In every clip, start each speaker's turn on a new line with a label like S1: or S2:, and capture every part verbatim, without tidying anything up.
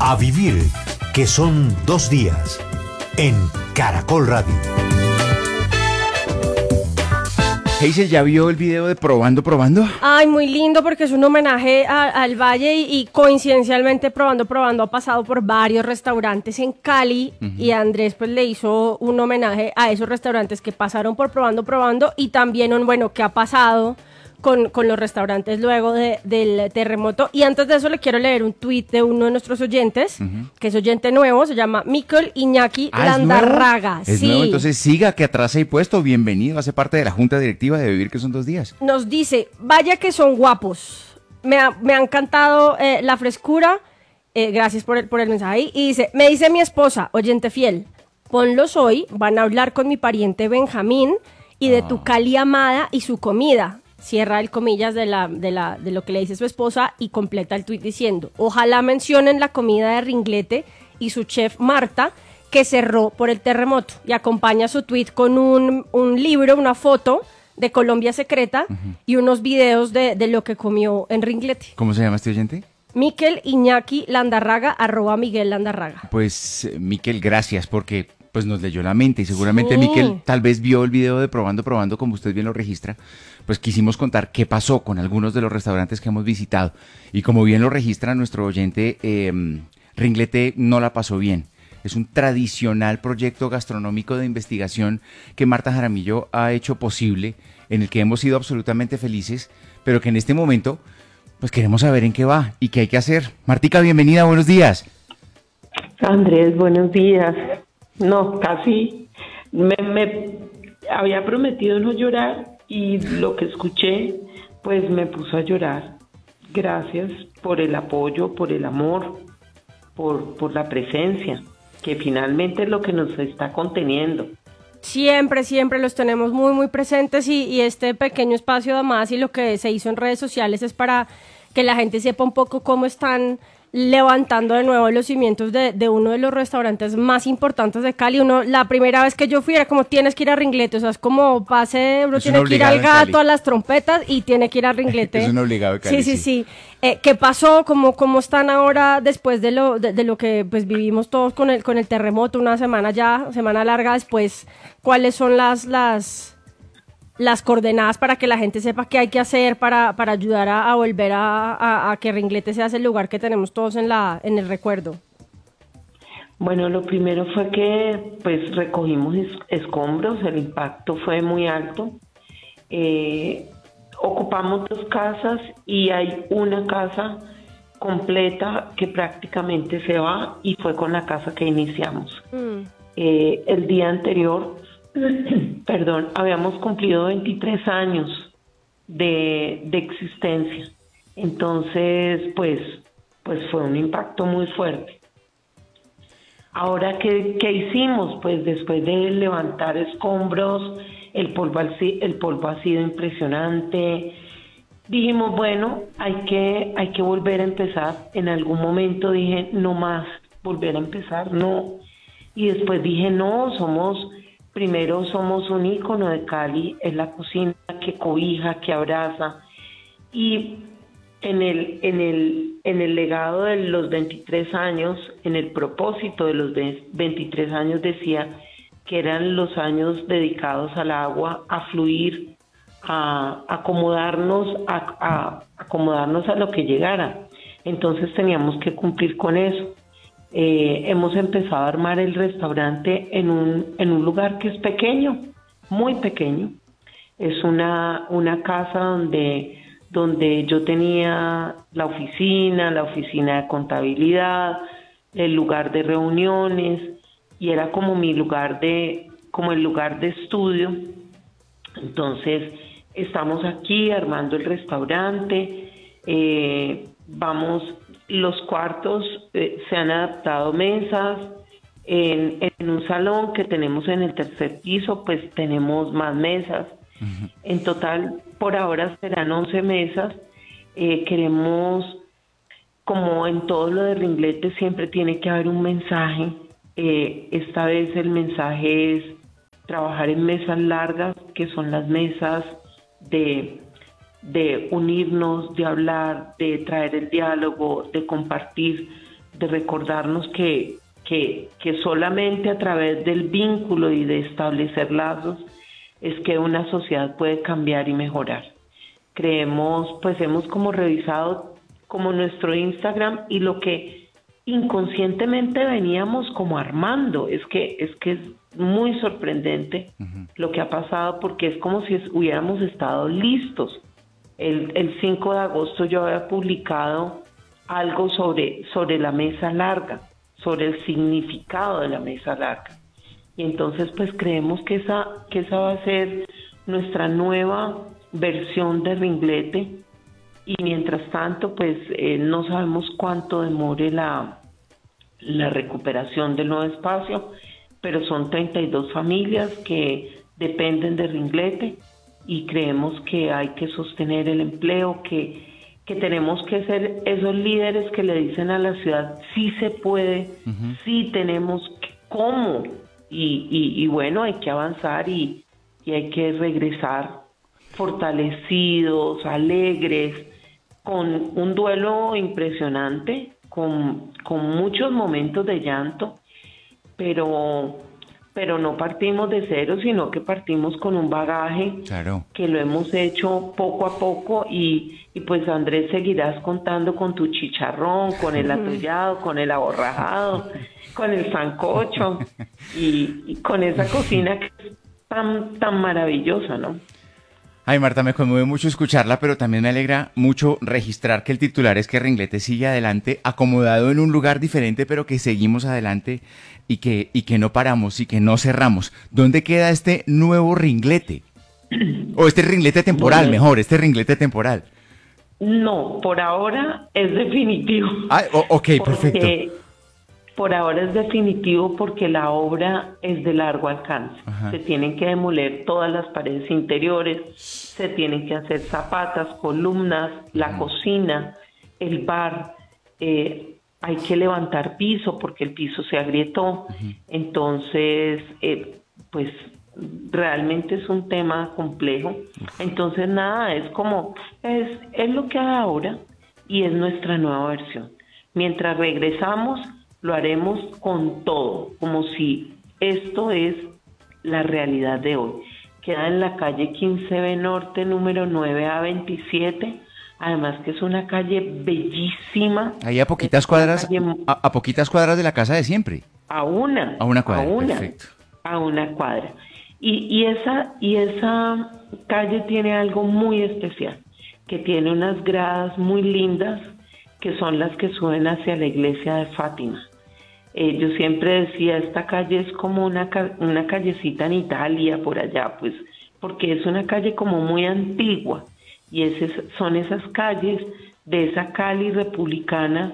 S1: A vivir, que son dos días, en Caracol Radio.
S2: Hazel, ¿ya vio el video de Probando, Probando?
S3: Ay, muy lindo porque es un homenaje a, al Valle y, y coincidencialmente Probando, Probando ha pasado por varios restaurantes en Cali uh-huh. y Andrés pues le hizo un homenaje a esos restaurantes que pasaron por Probando, Probando y también un, bueno, que ha pasado con, con los restaurantes luego de, del terremoto. Y antes de eso le quiero leer un tuit de uno de nuestros oyentes, uh-huh. que es oyente nuevo, se llama Mikel Iñaki
S2: ah,
S3: Landarraga.
S2: ¿Es nuevo? ¿Es
S3: sí.
S2: nuevo? Entonces siga que atrás hay puesto, bienvenido, hace parte de la junta directiva de Vivir, que son dos días.
S3: Nos dice, vaya que son guapos, me ha, me ha encantado eh, la frescura, eh, gracias por el, por el mensaje, y dice, me dice mi esposa, oyente fiel, ponlos hoy, van a hablar con mi pariente Benjamín y de ah. tu Cali amada y su comida. Cierra el comillas de, la, de, la, de lo que le dice su esposa y completa el tuit diciendo, ojalá mencionen la comida de Ringlete y su chef Marta, que cerró por el terremoto, y acompaña su tuit con un, un libro, una foto de Colombia Secreta uh-huh. y unos videos de, de lo que comió en Ringlete.
S2: ¿Cómo se llama este oyente?
S3: Mikel Iñaki Landarraga, arroba Miguel Landarraga.
S2: Pues, Mikel, gracias, porque pues nos leyó la mente y seguramente sí. Mikel tal vez vio el video de Probando, Probando, como usted bien lo registra. Pues quisimos contar qué pasó con algunos de los restaurantes que hemos visitado. Y como bien lo registra nuestro oyente, eh, Ringlete no la pasó bien. Es un tradicional proyecto gastronómico de investigación que Marta Jaramillo ha hecho posible, en el que hemos sido absolutamente felices, pero que en este momento pues queremos saber en qué va y qué hay que hacer. Martica, bienvenida, buenos días.
S4: Andrés, buenos días. No, casi me, me había prometido no llorar y lo que escuché pues me puso a llorar. Gracias por el apoyo, por el amor, por, por la presencia, que finalmente es lo que nos está conteniendo.
S3: Siempre, siempre los tenemos muy, muy presentes y, y este pequeño espacio además y lo que se hizo en redes sociales es para que la gente sepa un poco cómo están levantando de nuevo los cimientos de, de uno de los restaurantes más importantes de Cali. Uno, la primera vez que yo fui era como tienes que ir a Ringlete, o sea, es como pase, uno es tiene que ir al gato, a las trompetas y tiene que ir a Ringlete.
S2: Es un obligado de Cali.
S3: Sí, sí, sí. sí. Eh, ¿Qué pasó? ¿Cómo, cómo están ahora después de lo de, de lo que pues vivimos todos con el con el terremoto, una semana ya, semana larga después? ¿Cuáles son las las las coordenadas para que la gente sepa qué hay que hacer para, para ayudar a, a volver a, a, a que Ringlete sea ese lugar que tenemos todos en la en el recuerdo?
S4: Bueno, lo primero fue que pues recogimos es, escombros, el impacto fue muy alto. Eh, ocupamos dos casas y hay una casa completa que prácticamente se va y fue con la casa que iniciamos. Mm. Eh, el día anterior perdón, habíamos cumplido veintitrés años de, de existencia. Entonces, pues, pues fue un impacto muy fuerte. Ahora, ¿qué, qué hicimos? Pues después de levantar escombros, el polvo, el polvo ha sido impresionante. Dijimos, bueno, hay que, hay que volver a empezar. En algún momento dije, no más, volver a empezar, no. Y después dije, no, somos... Primero somos un ícono de Cali, es la cocina que cobija, que abraza. Y en el, en el, en el legado de los veintitrés años, en el propósito de los veintitrés años decía que eran los años dedicados al agua, a fluir, a acomodarnos, a, a acomodarnos a lo que llegara. Entonces teníamos que cumplir con eso. Eh, hemos empezado a armar el restaurante en un, en un lugar que es pequeño, muy pequeño. Es una, una casa donde, donde yo tenía la oficina, la oficina de contabilidad, el lugar de reuniones, y era como mi lugar de, como el lugar de estudio. Entonces, estamos aquí armando el restaurante, eh, vamos... Los cuartos eh, se han adaptado mesas, en, en un salón que tenemos en el tercer piso, pues tenemos más mesas. Uh-huh. En total, por ahora serán once mesas. Eh, queremos, como en todo lo de Ringlete, siempre tiene que haber un mensaje. Eh, esta vez el mensaje es trabajar en mesas largas, que son las mesas de... de unirnos, de hablar, de traer el diálogo, de compartir, de recordarnos que, que, que solamente a través del vínculo y de establecer lazos es que una sociedad puede cambiar y mejorar. Creemos, pues hemos como revisado como nuestro Instagram y lo que inconscientemente veníamos como armando, es que es que es muy sorprendente uh-huh. lo que ha pasado, porque es como si es, hubiéramos estado listos. El, el cinco de agosto yo había publicado algo sobre, sobre la mesa larga, sobre el significado de la mesa larga. Y entonces pues creemos que esa, que esa va a ser nuestra nueva versión de Ringlete. Y mientras tanto pues eh, no sabemos cuánto demore la, la recuperación del nuevo espacio, pero son treinta y dos familias que dependen de Ringlete y creemos que hay que sostener el empleo, que, que tenemos que ser esos líderes que le dicen a la ciudad, sí se puede, uh-huh. sí tenemos que, cómo, y, y, y bueno, hay que avanzar y, y hay que regresar fortalecidos, alegres, con un duelo impresionante, con, con muchos momentos de llanto, pero, pero no partimos de cero, sino que partimos con un bagaje
S2: claro.
S4: que lo hemos hecho poco a poco y, y pues Andrés seguirás contando con tu chicharrón, con el atollado, con el aborrajado, con el sancocho y, y con esa cocina que es tan, tan maravillosa, ¿no?
S2: Ay, Marta, me conmueve mucho escucharla, pero también me alegra mucho registrar que el titular es que Ringlete sigue adelante, acomodado en un lugar diferente, pero que seguimos adelante y que, y que no paramos y que no cerramos. ¿Dónde queda este nuevo Ringlete? O este Ringlete temporal, bueno, mejor, este Ringlete temporal.
S4: No, por ahora es definitivo.
S2: Ah, oh, ok, perfecto.
S4: Por ahora es definitivo porque la obra es de largo alcance. Ajá. Se tienen que demoler todas las paredes interiores, se tienen que hacer zapatas, columnas, la Ajá. cocina, el bar. Eh, hay que levantar piso porque el piso se agrietó. Ajá. Entonces, eh, pues realmente es un tema complejo. Uf. Entonces, nada, es como, es, es lo que hay ahora y es nuestra nueva versión. Mientras regresamos, lo haremos con todo, como si esto es la realidad de hoy. Queda en la calle quince B Norte, número nueve A veintisiete, además que es una calle bellísima.
S2: Ahí a poquitas cuadras, calle, a, a poquitas cuadras de la casa de siempre.
S4: A una.
S2: A una cuadra,
S4: a una,
S2: perfecto.
S4: A una cuadra. Y, y, esa, y esa calle tiene algo muy especial, que tiene unas gradas muy lindas, que son las que suben hacia la iglesia de Fátima. Eh, yo siempre decía, esta calle es como una, una callecita en Italia, por allá, pues, porque es una calle como muy antigua, y ese, son esas calles de esa Cali republicana,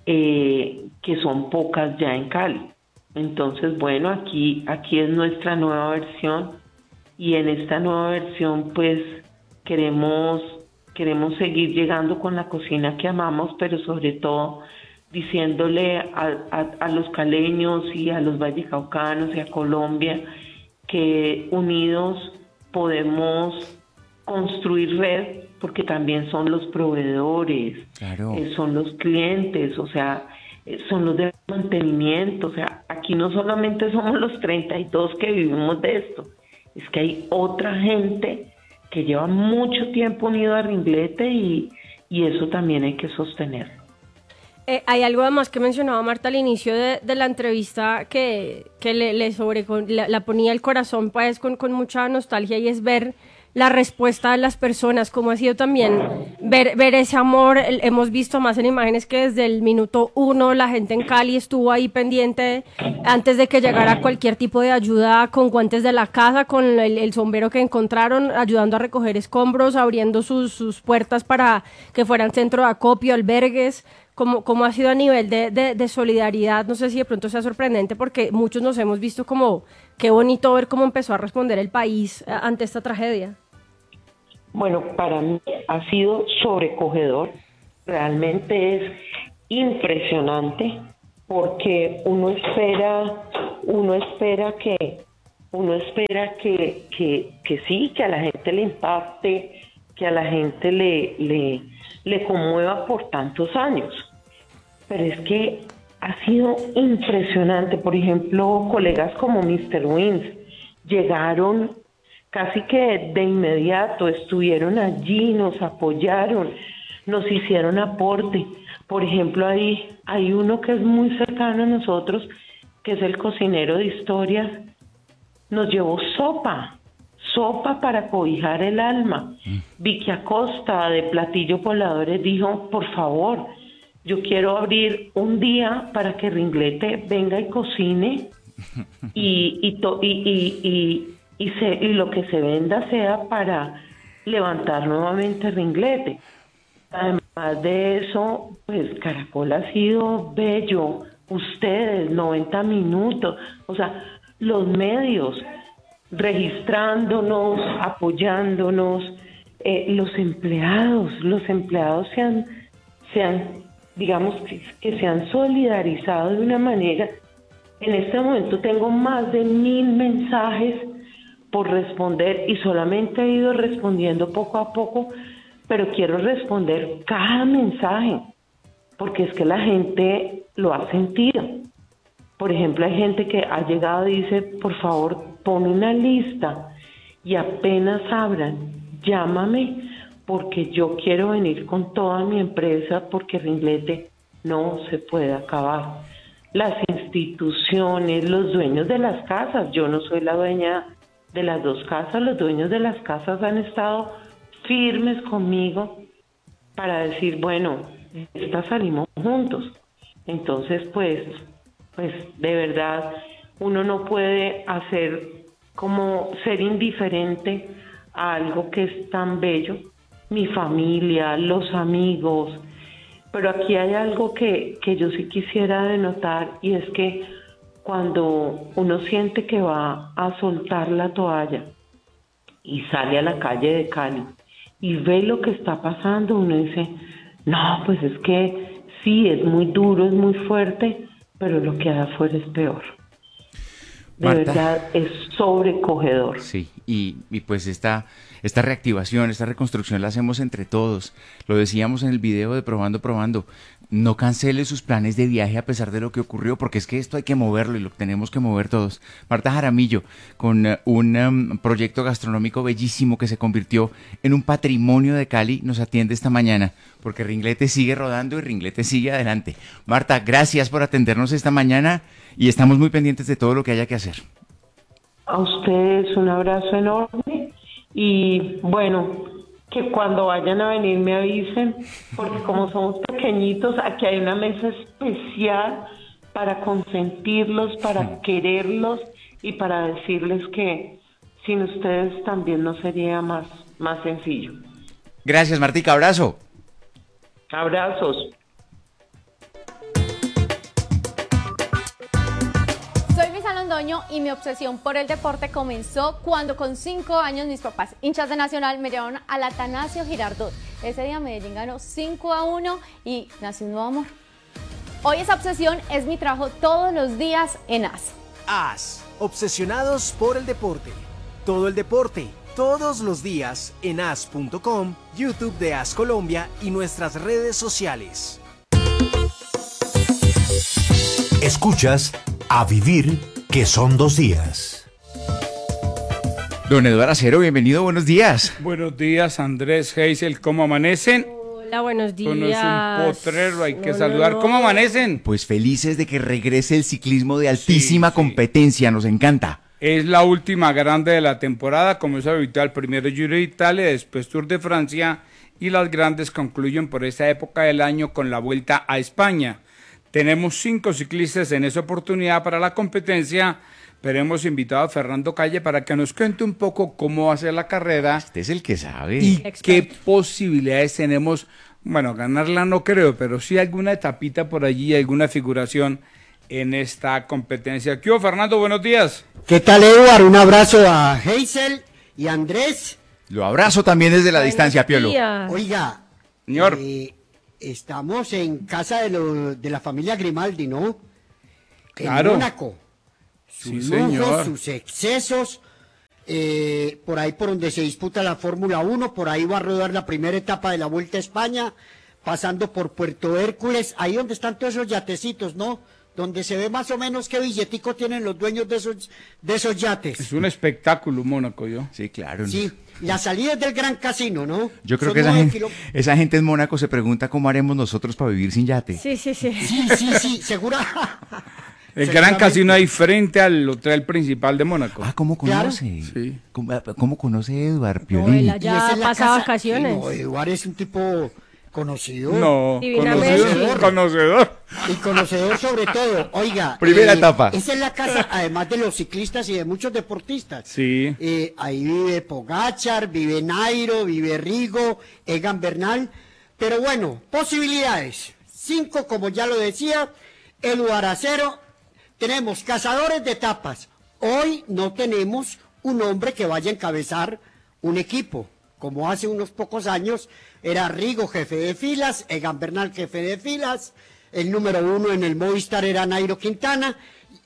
S4: eh, que son pocas ya en Cali. Entonces, bueno, aquí, aquí es nuestra nueva versión, y en esta nueva versión, pues, queremos... Queremos seguir llegando con la cocina que amamos, pero sobre todo diciéndole a, a, a los caleños y a los vallecaucanos y a Colombia que unidos podemos construir red, porque también son los proveedores,
S2: claro.
S4: eh, son los clientes, o sea, eh, son los de mantenimiento. O sea, aquí no solamente somos los treinta y dos que vivimos de esto, es que hay otra gente que lleva mucho tiempo unido a Ringlete y, y eso también hay que sostener.
S3: Eh, hay algo además que mencionaba Marta al inicio de, de la entrevista que, que le, le sobre, la, la ponía el corazón pues con, con mucha nostalgia, y es ver la respuesta de las personas, como ha sido también ver, ver ese amor. El, hemos visto más en imágenes que desde el minuto uno la gente en Cali estuvo ahí pendiente antes de que llegara cualquier tipo de ayuda, con guantes de la casa, con el, el sombrero que encontraron, ayudando a recoger escombros, abriendo sus, sus puertas para que fueran centro de acopio, albergues. ¿Cómo, cómo ha sido a nivel de, de, de solidaridad? No sé si de pronto sea sorprendente, porque muchos nos hemos visto como, qué bonito ver cómo empezó a responder el país ante esta tragedia.
S4: Bueno, para mí ha sido sobrecogedor, realmente es impresionante, porque uno espera, uno espera que, uno espera que, que, que sí, que a la gente le impacte, que a la gente le, le, le conmueva por tantos años. Pero es que ha sido impresionante. Por ejemplo, colegas como míster Wins llegaron casi que de inmediato, estuvieron allí, nos apoyaron, nos hicieron aporte. Por ejemplo, ahí hay uno que es muy cercano a nosotros, que es el cocinero de historias, nos llevó sopa, sopa para cobijar el alma. Mm. Vicky Acosta de Platillo Pobladores dijo, por favor, yo quiero abrir un día para que Ringlete venga y cocine y, y, to, y, y, y, y, se, y lo que se venda sea para levantar nuevamente Ringlete. Además de eso, pues Caracol ha sido bello, ustedes, noventa minutos, o sea, los medios registrándonos, apoyándonos, eh, los empleados, los empleados se han, se han digamos que, que se han solidarizado de una manera. En este momento tengo más de mil mensajes por responder y solamente he ido respondiendo poco a poco, pero quiero responder cada mensaje, porque es que la gente lo ha sentido. Por ejemplo, hay gente que ha llegado y dice, por favor, pon una lista y apenas abran, llámame, porque yo quiero venir con toda mi empresa, porque Ringlete no se puede acabar. Las instituciones, los dueños de las casas, yo no soy la dueña de las dos casas, los dueños de las casas han estado firmes conmigo para decir, bueno, esta salimos juntos. Entonces, pues, pues de verdad, uno no puede hacer como ser indiferente a algo que es tan bello. Mi familia, los amigos, pero aquí hay algo que, que yo sí quisiera denotar, y es que cuando uno siente que va a soltar la toalla y sale a la calle de Cali y ve lo que está pasando, uno dice, no, pues es que sí, es muy duro, es muy fuerte, pero lo que hay afuera es peor. De
S2: Marta,
S4: verdad, es sobrecogedor.
S2: Sí, y, y pues esta, esta reactivación, esta reconstrucción la hacemos entre todos. Lo decíamos en el video de Probando, Probando. No cancele sus planes de viaje a pesar de lo que ocurrió, porque es que esto hay que moverlo y lo tenemos que mover todos. Marta Jaramillo, con uh, un um, proyecto gastronómico bellísimo que se convirtió en un patrimonio de Cali, nos atiende esta mañana, porque Ringlete sigue rodando y Ringlete sigue adelante. Marta, gracias por atendernos esta mañana y estamos muy pendientes de todo lo que haya que hacer.
S4: A ustedes un abrazo enorme y bueno, que cuando vayan a venir me avisen, porque como somos pequeñitos, aquí hay una mesa especial para consentirlos, para quererlos y para decirles que sin ustedes también no sería más, más sencillo.
S2: Gracias, Martica, abrazo.
S4: Abrazos.
S5: Londoño y mi obsesión por el deporte comenzó cuando con cinco años mis papás, hinchas de Nacional, me llevaron al Atanasio Girardot. Ese día Medellín ganó cinco a uno y nació un nuevo amor. Hoy esa obsesión es mi trabajo todos los días en A S.
S6: A S, obsesionados por el deporte. Todo el deporte, todos los días en A S punto com, YouTube de A S Colombia y nuestras redes sociales.
S1: Escuchas A Vivir, que son dos días.
S2: Don Eduardo Acero, bienvenido, buenos días.
S7: Buenos días, Andrés, Hazel, ¿cómo amanecen?
S3: Hola, buenos días.
S7: Bueno, es un potrero, hay que
S3: no,
S7: saludar.
S3: no.
S7: ¿Cómo amanecen?
S2: Pues felices de que regrese el ciclismo de altísima
S7: Sí, sí.
S2: competencia, nos encanta.
S7: Es la última grande de la temporada, como es habitual, primero Giro de Italia, después Tour de Francia, y las grandes concluyen por esta época del año con la Vuelta a España. Tenemos cinco ciclistas en esa oportunidad para la competencia, pero hemos invitado a Fernando Calle para que nos cuente un poco cómo va a ser la carrera
S2: Este es el que sabe.
S7: y
S3: Experto.
S7: qué posibilidades tenemos. Bueno, ganarla no creo, pero sí alguna etapita por allí, alguna figuración en esta competencia. ¿Qué hubo, Fernando? Buenos días.
S8: ¿Qué tal, Eduard? Un abrazo a Hazel y a Andrés.
S2: Lo abrazo también desde la
S3: Buenos
S2: distancia, Piolo.
S3: días.
S8: Oiga,
S7: Señor.
S8: eh, estamos en casa de, lo- de la familia Grimaldi, ¿no?
S7: Claro.
S8: En Mónaco. Sus
S7: Sí,
S8: lujos,
S7: señor.
S8: sus excesos, eh, por ahí por donde se disputa la Fórmula uno, por ahí va a rodar la primera etapa de la Vuelta a España, pasando por Puerto Hércules, ahí donde están todos esos yatecitos, ¿no? Donde se ve más o menos qué billetico tienen los dueños de esos, de esos yates.
S7: Es un espectáculo, Mónaco, yo.
S2: Sí, claro.
S8: Sí, la salida es del Gran Casino, ¿no?
S2: Yo creo
S8: Son
S2: que esa
S8: nueve
S2: gente,
S8: kilo-
S2: esa gente en Mónaco se pregunta cómo haremos nosotros para vivir sin yate.
S3: Sí, sí, sí.
S8: Sí, sí, sí, segura.
S7: El Gran
S8: Seguramente.
S7: Casino ahí frente al hotel principal de Mónaco.
S2: Ah, ¿cómo
S8: Claro.
S2: conoce?
S7: Sí.
S2: ¿Cómo, cómo conoce Eduard
S3: No,
S2: Piolín?
S3: él allá
S8: Y esa es la
S3: pasa
S8: casa-
S3: vacaciones.
S8: No, Eduard es un tipo conocido.
S7: No,
S3: Divinamente.
S7: conocedor, conocedor.
S8: Y conocedor sobre todo. Oiga.
S2: Primera etapa.
S8: Esa es la casa, además de los ciclistas y de muchos deportistas.
S7: Sí.
S8: Eh, ahí vive Pogachar, vive Nairo, vive Rigo, Egan Bernal. Pero bueno, posibilidades. Cinco, como ya lo decía, Eduard Acero. Tenemos cazadores de etapas. Hoy no tenemos un hombre que vaya a encabezar un equipo, como hace unos pocos años era Rigo jefe de filas, Egan Bernal jefe de filas, el número uno en el Movistar era Nairo Quintana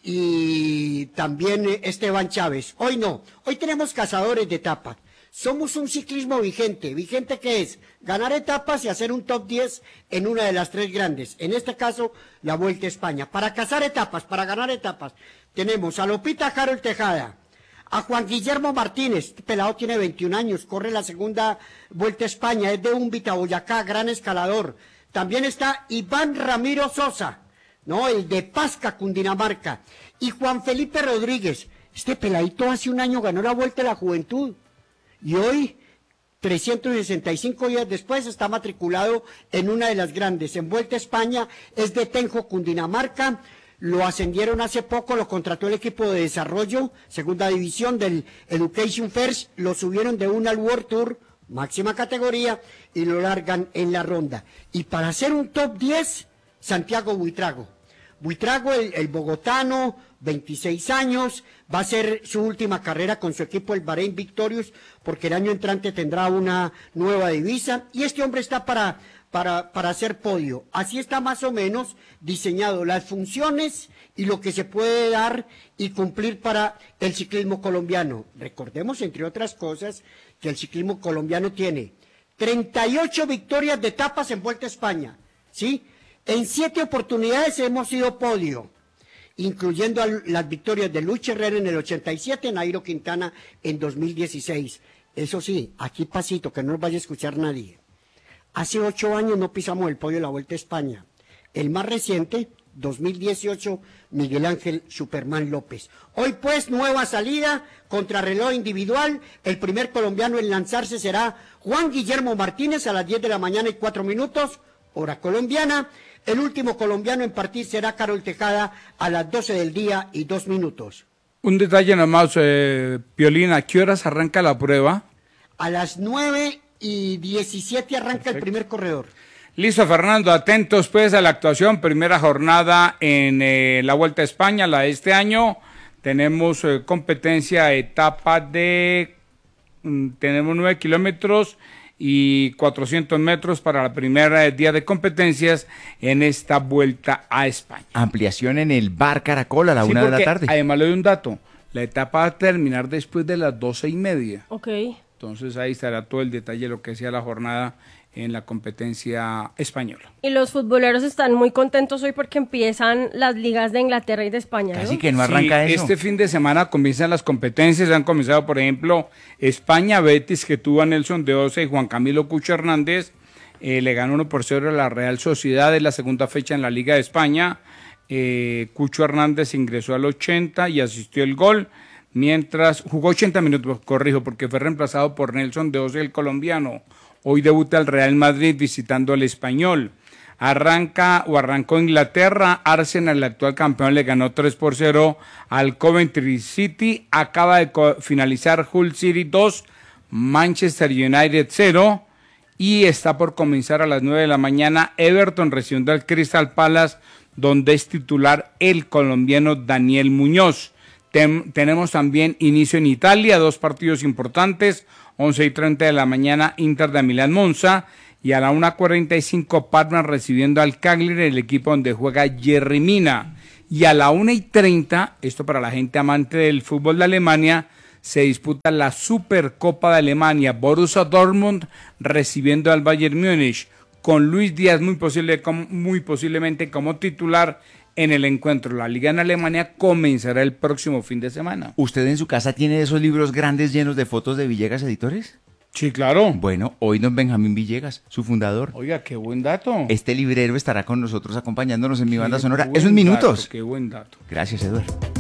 S8: y también Esteban Chávez. Hoy no, hoy tenemos cazadores de etapas. Somos un ciclismo vigente. ¿Vigente qué es? Ganar etapas y hacer un top diez en una de las tres grandes. En este caso, la Vuelta a España. Para cazar etapas, para ganar etapas, tenemos a Lopita Harold Tejada, a Juan Guillermo Martínez. Este pelado tiene veintiún años, corre la segunda Vuelta a España, es de Úmbita, Boyacá, gran escalador. También está Iván Ramiro Sosa, ¿no? El de Pasca, Cundinamarca. Y Juan Felipe Rodríguez. Este peladito hace un año ganó la Vuelta a la Juventud. Y hoy, trescientos sesenta y cinco días después, está matriculado en una de las grandes. En Vuelta a España es de Tenjo, Cundinamarca. Lo ascendieron hace poco, lo contrató el equipo de desarrollo, segunda división del Education First. Lo subieron de una al World Tour, máxima categoría, y lo largan en la ronda. Y para hacer un top diez, Santiago Buitrago. Buitrago, el, el bogotano, veintiséis años, va a ser su última carrera con su equipo, el Bahrein Victorious, porque el año entrante tendrá una nueva divisa, y este hombre está para, para, para hacer podio. Así está más o menos diseñado las funciones y lo que se puede dar y cumplir para el ciclismo colombiano. Recordemos, entre otras cosas, que el ciclismo colombiano tiene treinta y ocho victorias de etapas en Vuelta a España, ¿sí? En siete oportunidades hemos sido podio, incluyendo las victorias de Luis Herrera en el ochenta y siete, Nairo Quintana en dos mil dieciséis. Eso sí, aquí pasito, que no nos vaya a escuchar nadie. Hace ocho años no pisamos el podio de la Vuelta a España. El más reciente, dos mil dieciocho, Miguel Ángel Superman López. Hoy pues, nueva salida, contrarreloj individual. El primer colombiano en lanzarse será Juan Guillermo Martínez a las diez de la mañana y cuatro minutos, hora colombiana. El último colombiano en partir será Carol Tejada a las doce del día y dos minutos.
S7: Un detalle nomás, eh, Piolín, ¿a qué horas arranca la prueba?
S8: A las nueve y diecisiete arranca Perfecto. El primer corredor.
S7: Listo, Fernando, atentos pues a la actuación, primera jornada en eh, la Vuelta a España, la de este año. Tenemos eh, competencia, etapa de, mm, tenemos nueve kilómetros y cuatrocientos metros para la primera día de competencias en esta Vuelta a España.
S2: Ampliación en el Bar Caracol a la
S7: Sí,
S2: una de la
S7: porque,
S2: tarde.
S7: Además le doy un dato, la etapa va a terminar después de las doce y media.
S3: Ok.
S7: Entonces ahí estará todo el detalle de lo que sea la jornada en la competencia española.
S3: Y los futboleros están muy contentos hoy porque empiezan las ligas de Inglaterra y de España, ¿no?
S2: Así que no arranca
S7: sí,
S2: eso.
S7: Este fin de semana comienzan las competencias, han comenzado por ejemplo España Betis, que tuvo a Nelson de Osa y Juan Camilo Cucho Hernández, eh, le ganó uno por cero a la Real Sociedad en la segunda fecha en la Liga de España. eh, Cucho Hernández ingresó al ochenta y asistió el gol, mientras jugó ochenta minutos, corrijo, porque fue reemplazado por Nelson de Osa, el colombiano. Hoy debuta el Real Madrid visitando al Español. Arranca o arrancó Inglaterra, Arsenal, el actual campeón, le ganó tres por cero al Coventry City. Acaba de finalizar Hull City dos, Manchester United cero. Y está por comenzar a las nueve de la mañana Everton recibiendo al Crystal Palace, donde es titular el colombiano Daniel Muñoz. Tem, tenemos también inicio en Italia, dos partidos importantes, once y treinta de la mañana Inter de Milán Monza, y a la una cuarenta y cinco Parma recibiendo al Cagliari, el equipo donde juega Yerry Mina. Y a la una y treinta, esto para la gente amante del fútbol de Alemania, se disputa la Supercopa de Alemania, Borussia Dortmund recibiendo al Bayern Múnich. con Luis Díaz muy, posible, muy posiblemente como titular en el encuentro. La liga en Alemania comenzará el próximo fin de semana.
S2: ¿Usted en su casa tiene esos libros grandes llenos de fotos de Villegas Editores?
S7: Sí, claro.
S2: Bueno, hoy don Benjamín Villegas, su fundador.
S7: Oiga, qué buen dato.
S2: Este librero estará con nosotros acompañándonos en mi banda
S7: Qué
S2: sonora.
S7: buen
S2: Eso en minutos.
S7: dato, qué buen dato.
S2: Gracias, Eduardo.